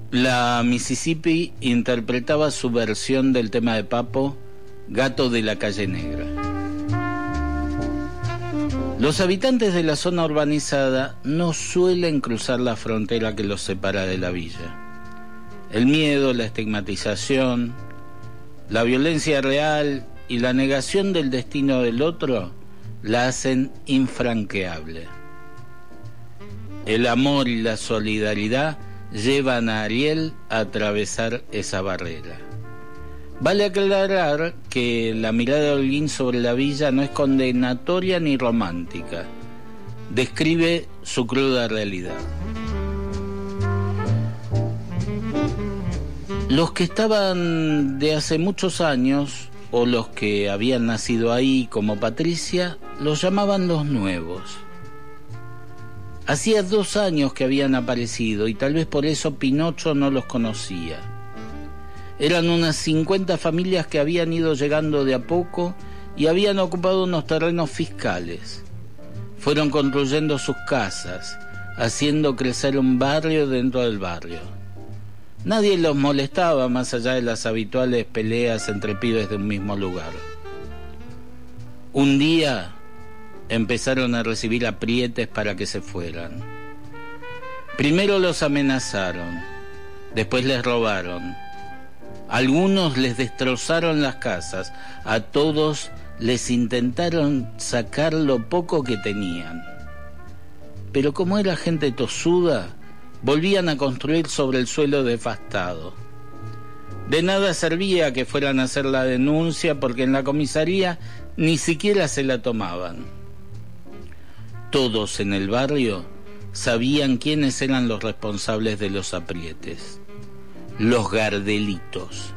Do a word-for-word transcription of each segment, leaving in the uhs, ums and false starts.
La Mississippi interpretaba su versión del tema de Papo, Gato de la Calle Negra. Los habitantes de la zona urbanizada no suelen cruzar la frontera que los separa de la villa. El miedo, la estigmatización, la violencia real y la negación del destino del otro la hacen infranqueable. El amor y la solidaridad llevan a Ariel a atravesar esa barrera. Vale aclarar que la mirada de Holguín sobre la villa no es condenatoria ni romántica. Describe su cruda realidad. Los que estaban de hace muchos años, o los que habían nacido ahí como Patricia, los llamaban los nuevos. Hacía dos años que habían aparecido y tal vez por eso Pinocho no los conocía. Eran unas cincuenta familias que habían ido llegando de a poco y habían ocupado unos terrenos fiscales. Fueron construyendo sus casas, haciendo crecer un barrio dentro del barrio. Nadie los molestaba más allá de las habituales peleas entre pibes de un mismo lugar. Un día empezaron a recibir aprietes para que se fueran. Primero los amenazaron, después les robaron. Algunos les destrozaron las casas, a todos les intentaron sacar lo poco que tenían. Pero como era gente tosuda, volvían a construir sobre el suelo devastado. De nada servía que fueran a hacer la denuncia porque en la comisaría ni siquiera se la tomaban. Todos en el barrio sabían quiénes eran los responsables de los aprietes. Los Gardelitos.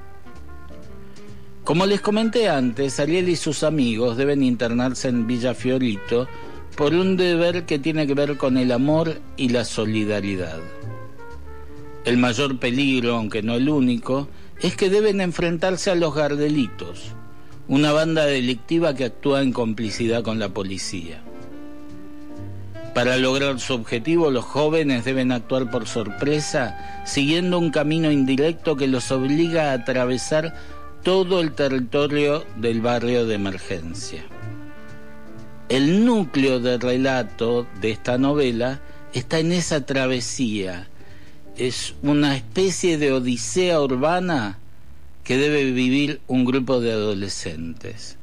Como les comenté antes, Ariel y sus amigos deben internarse en Villa Fiorito por un deber que tiene que ver con el amor y la solidaridad. El mayor peligro, aunque no el único, es que deben enfrentarse a los Gardelitos, una banda delictiva que actúa en complicidad con la policía. Para lograr su objetivo, los jóvenes deben actuar por sorpresa, siguiendo un camino indirecto que los obliga a atravesar todo el territorio del barrio de emergencia. El núcleo de relato de esta novela está en esa travesía. Es una especie de odisea urbana que debe vivir un grupo de adolescentes.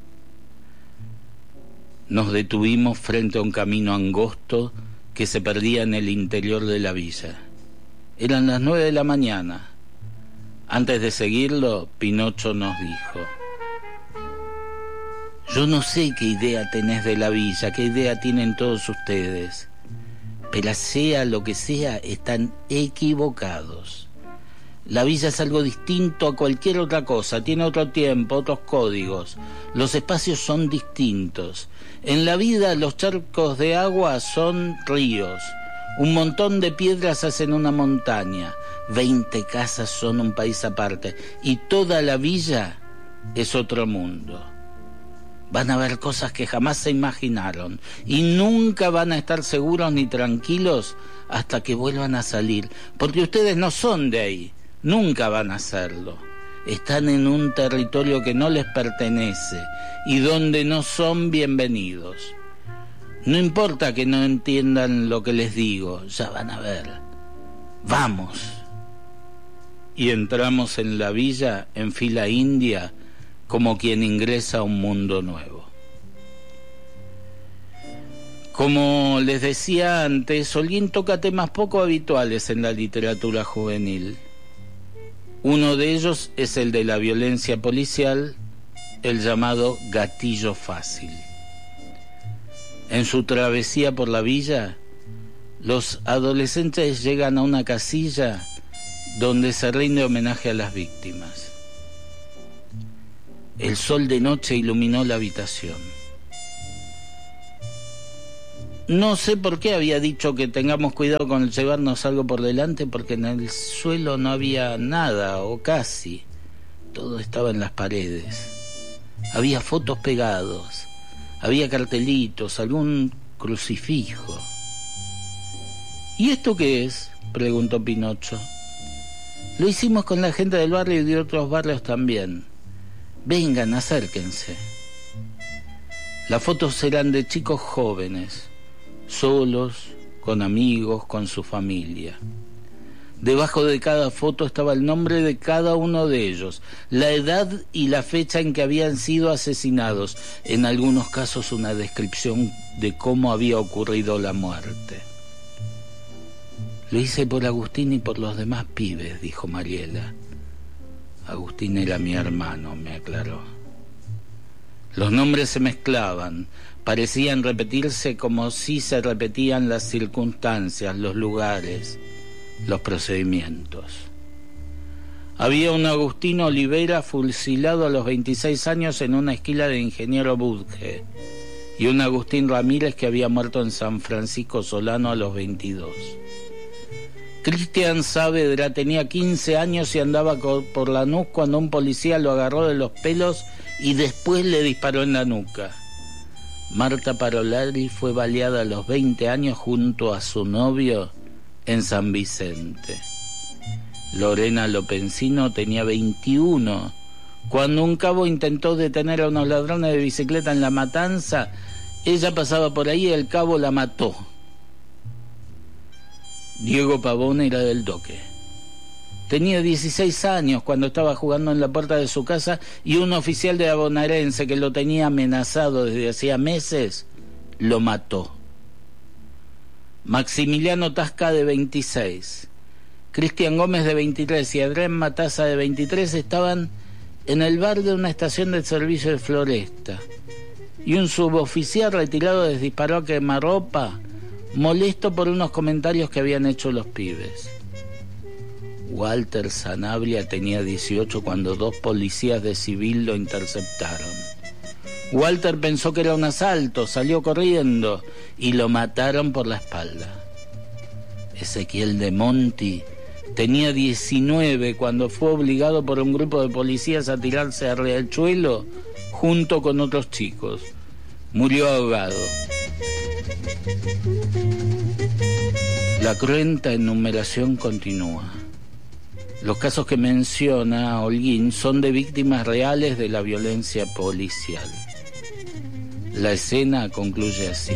Nos detuvimos frente a un camino angosto que se perdía en el interior de la villa. Eran las nueve de la mañana. Antes de seguirlo, Pinocho nos dijo: yo no sé qué idea tenés de la villa, qué idea tienen todos ustedes, pero sea lo que sea, están equivocados. La villa es algo distinto a cualquier otra cosa, tiene otro tiempo, otros códigos, los espacios son distintos. En la vida los charcos de agua son ríos, un montón de piedras hacen una montaña, veinte casas son un país aparte y toda la villa es otro mundo. Van a ver cosas que jamás se imaginaron y nunca van a estar seguros ni tranquilos hasta que vuelvan a salir, porque ustedes no son de ahí, nunca van a hacerlo. Están en un territorio que no les pertenece y donde no son bienvenidos. No importa que no entiendan lo que les digo, ya van a ver. Vamos. Y entramos en la villa en fila india, como quien ingresa a un mundo nuevo. Como les decía antes, Holguín toca temas poco habituales en la literatura juvenil. Uno de ellos es el de la violencia policial, el llamado gatillo fácil. En su travesía por la villa, los adolescentes llegan a una casilla donde se rinde homenaje a las víctimas. El sol de noche iluminó la habitación. No sé por qué había dicho que tengamos cuidado con llevarnos algo por delante, porque en el suelo no había nada, o casi. Todo estaba en las paredes. Había fotos pegados, había cartelitos, algún crucifijo. ¿Y esto qué es?, preguntó Pinocho. Lo hicimos con la gente del barrio y de otros barrios también. Vengan, acérquense. Las fotos eran de chicos jóvenes, solos, con amigos, con su familia. Debajo de cada foto estaba el nombre de cada uno de ellos, la edad y la fecha en que habían sido asesinados, en algunos casos una descripción de cómo había ocurrido la muerte. Lo hice por Agustín y por los demás pibes, dijo Mariela. Agustín era mi hermano, me aclaró. Los nombres se mezclaban, parecían repetirse como si se repetían las circunstancias, los lugares, los procedimientos. Había un Agustín Olivera fusilado a los veintiséis años en una esquila de Ingeniero Budge y un Agustín Ramírez que había muerto en San Francisco Solano a los veintidós. Cristian Saavedra tenía quince años y andaba por Lanús cuando un policía lo agarró de los pelos y después le disparó en la nuca. Marta Parolari fue baleada a los veinte años junto a su novio en San Vicente. Lorena Lopenzino tenía veintiuno cuando un cabo intentó detener a unos ladrones de bicicleta en La Matanza. Ella pasaba por ahí y el cabo la mató. Diego Pavón era del Doque. Tenía dieciséis años cuando estaba jugando en la puerta de su casa y un oficial de la bonaerense que lo tenía amenazado desde hacía meses lo mató. Maximiliano Tasca, de veintiséis, Cristian Gómez, de veintitrés, y Adrián Mataza, de veintitrés, estaban en el bar de una estación de servicio de Floresta, y un suboficial retirado les disparó a quemarropa, molesto por unos comentarios que habían hecho los pibes. Walter Sanabria tenía dieciocho cuando dos policías de civil lo interceptaron. Walter pensó que era un asalto, salió corriendo y lo mataron por la espalda. Ezequiel de Monti tenía diecinueve cuando fue obligado por un grupo de policías a tirarse a Riachuelo junto con otros chicos. Murió ahogado. La cruenta enumeración continúa. Los casos que menciona Holguín son de víctimas reales de la violencia policial. La escena concluye así.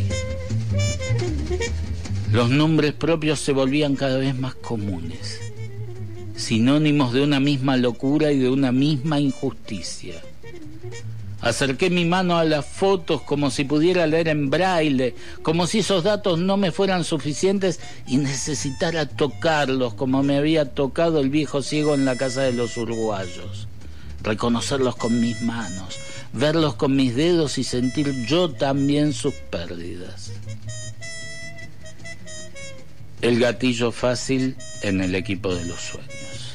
Los nombres propios se volvían cada vez más comunes, sinónimos de una misma locura y de una misma injusticia. Acerqué mi mano a las fotos como si pudiera leer en braille, como si esos datos no me fueran suficientes y necesitara tocarlos como me había tocado el viejo ciego en la casa de los uruguayos. Reconocerlos con mis manos, verlos con mis dedos y sentir yo también sus pérdidas. El gatillo fácil en el equipo de los sueños.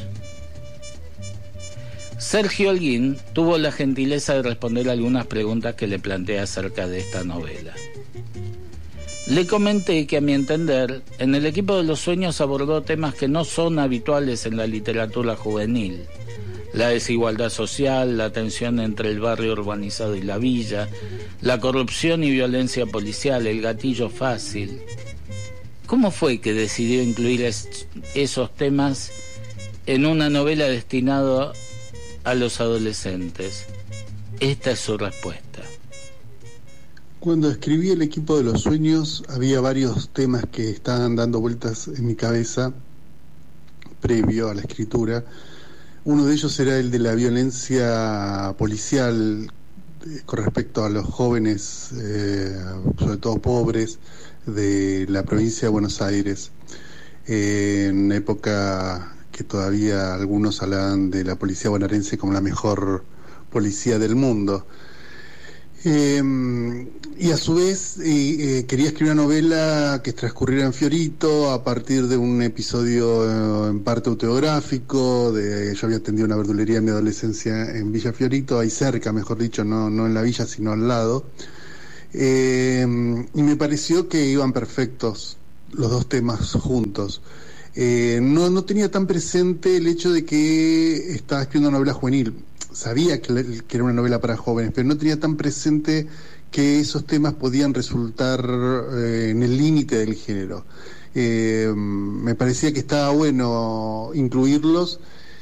Sergio Holguín tuvo la gentileza de responder algunas preguntas que le planteé acerca de esta novela. Le comenté que, a mi entender, en el equipo de los sueños abordó temas que no son habituales en la literatura juvenil: la desigualdad social, la tensión entre el barrio urbanizado y la villa, la corrupción y violencia policial, el gatillo fácil. ¿Cómo fue que decidió incluir es, esos temas en una novela destinada a los adolescentes? Esta es su respuesta. Cuando escribí El equipo de los sueños, había varios temas que estaban dando vueltas en mi cabeza previo a la escritura. Uno de ellos era el de la violencia policial eh, con respecto a los jóvenes, eh, sobre todo pobres, de la provincia de Buenos Aires, eh, en una época que todavía algunos hablaban de la policía bonaerense como la mejor policía del mundo. Eh, y a su vez eh, eh, quería escribir una novela que transcurriera en Fiorito a partir de un episodio eh, en parte autobiográfico. De, yo había atendido una verdulería en mi adolescencia en Villa Fiorito, ahí cerca, mejor dicho, no, no en la villa sino al lado. Eh, y me pareció que iban perfectos los dos temas juntos. Eh, no, no tenía tan presente el hecho de que estaba escribiendo una novela juvenil. Sabía que, que era una novela para jóvenes, pero no tenía tan presente que esos temas podían resultar eh, en el límite del género. Eh, me parecía que estaba bueno incluirlos,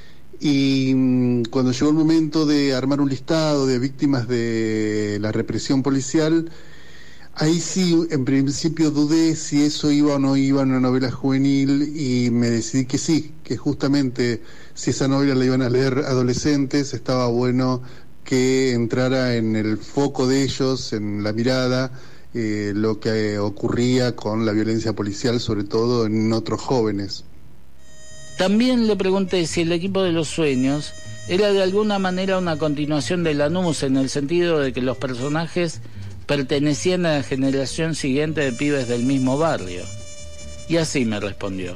y mm, cuando llegó el momento de armar un listado de víctimas de la represión policial, ahí sí, en principio dudé si eso iba o no iba en una novela juvenil, y me decidí que sí, que justamente si esa novela la iban a leer adolescentes, estaba bueno que entrara en el foco de ellos, en la mirada, eh, lo que ocurría con la violencia policial, sobre todo en otros jóvenes. También le pregunté si el equipo de los sueños era de alguna manera una continuación de Lanús, en el sentido de que los personajes pertenecían a la generación siguiente de pibes del mismo barrio. Y así me respondió.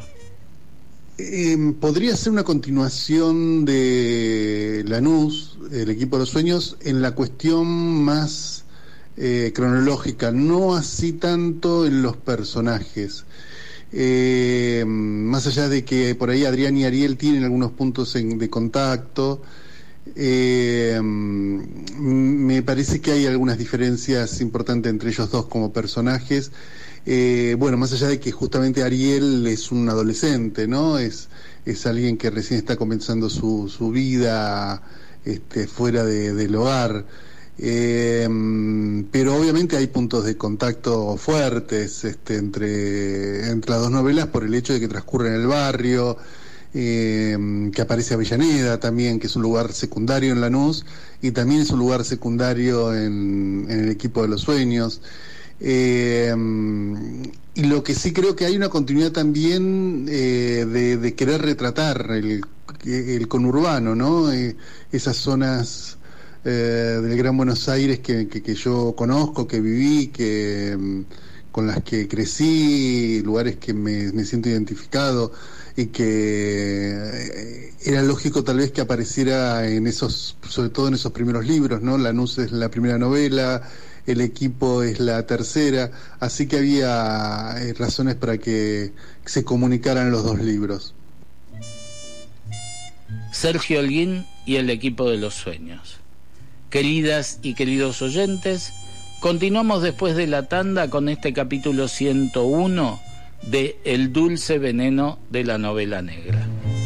Eh, podría ser una continuación de Lanús, el equipo de los sueños, en la cuestión más eh, cronológica, no así tanto en los personajes. Eh, más allá de que por ahí Adrián y Ariel tienen algunos puntos en, de contacto, eh, me parece que hay algunas diferencias importantes entre ellos dos como personajes. Eh, bueno, más allá de que justamente Ariel es un adolescente, ¿no? Es, es alguien que recién está comenzando su, su vida este, fuera de, del hogar. Eh, pero obviamente hay puntos de contacto fuertes este, entre, entre las dos novelas, por el hecho de que transcurren en el barrio, eh, que aparece Avellaneda también, que es un lugar secundario en Lanús, y también es un lugar secundario en, en el equipo de los sueños. Eh, y lo que sí creo que hay una continuidad también eh, de, de querer retratar el, el conurbano, ¿no? Eh, esas zonas eh, del Gran Buenos Aires que, que, que yo conozco, que viví, que con las que crecí, lugares que me, me siento identificado, y que era lógico tal vez que apareciera en esos, sobre todo en esos primeros libros, ¿no? Lanús es la primera novela, el equipo es la tercera, así que había eh, razones para que se comunicaran los dos libros. Sergio Holguín y el equipo de los sueños. Queridas y queridos oyentes, continuamos después de la tanda con este capítulo ciento uno de El dulce veneno de la novela negra.